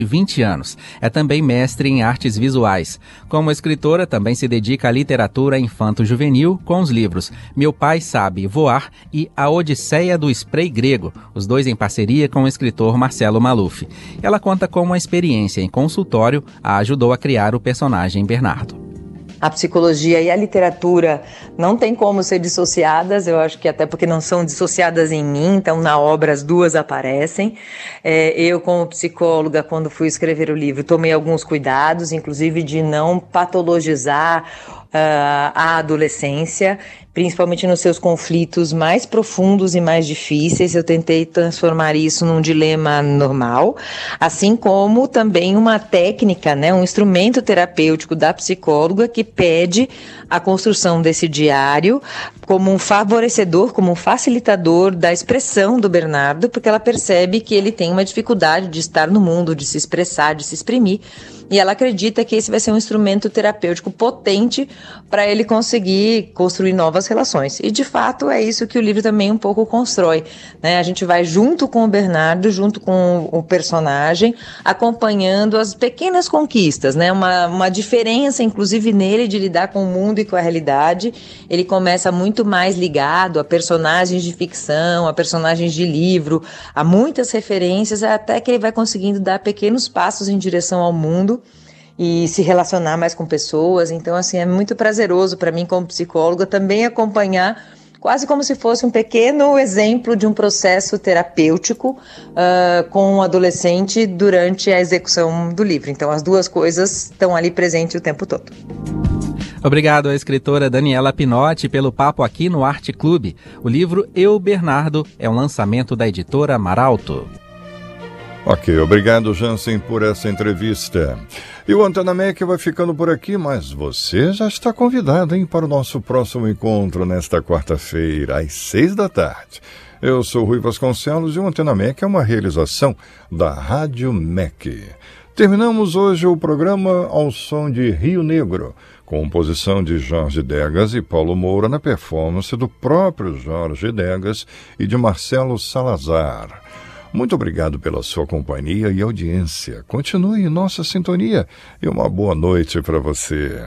20 anos. É também mestre em artes visuais. Como escritora, também se dedica à literatura infanto-juvenil com os livros Meu Pai Sabe Voar e A Odisseia do Spray Grego, os dois em parceria com o escritor Marcelo Maluf. Ela conta como a experiência em consultório a ajudou a criar o personagem Bernardo. A psicologia e a literatura não tem como ser dissociadas, eu acho que até porque não são dissociadas em mim, então na obra as duas aparecem. Eu, como psicóloga, quando fui escrever o livro, tomei alguns cuidados, inclusive de não patologizar a adolescência, principalmente nos seus conflitos mais profundos e mais difíceis. Eu tentei transformar isso num dilema normal, assim como também uma técnica, um instrumento terapêutico da psicóloga que pede a construção desse diário como um favorecedor, como um facilitador da expressão do Bernardo, porque ela percebe que ele tem uma dificuldade de estar no mundo, de se expressar, de se exprimir, e ela acredita que esse vai ser um instrumento terapêutico potente para ele conseguir construir novas relações. E, de fato, é isso que o livro também um pouco constrói, A gente vai junto com o Bernardo, junto com o personagem, acompanhando as pequenas conquistas, Uma diferença, inclusive, nele de lidar com o mundo e com a realidade. Ele começa muito mais ligado a personagens de ficção, a personagens de livro, a muitas referências, até que ele vai conseguindo dar pequenos passos em direção ao mundo e se relacionar mais com pessoas. Então, assim, é muito prazeroso para mim, como psicóloga, também acompanhar quase como se fosse um pequeno exemplo de um processo terapêutico com um adolescente durante a execução do livro. Então, as duas coisas estão ali presentes o tempo todo. Obrigado à escritora Daniela Pinotti pelo papo aqui no Arte Clube. O livro Eu, Bernardo é um lançamento da editora Maralto. Ok, obrigado, Jansen, por essa entrevista. E o Antena MEC vai ficando por aqui, mas você já está convidado, para o nosso próximo encontro nesta quarta-feira, às 6h. Eu sou Rui Vasconcelos e o Antena MEC é uma realização da Rádio MEC. Terminamos hoje o programa ao som de Rio Negro, composição de Jorge Degas e Paulo Moura na performance do próprio Jorge Degas e de Marcelo Salazar. Muito obrigado pela sua companhia e audiência. Continue em nossa sintonia e uma boa noite para você.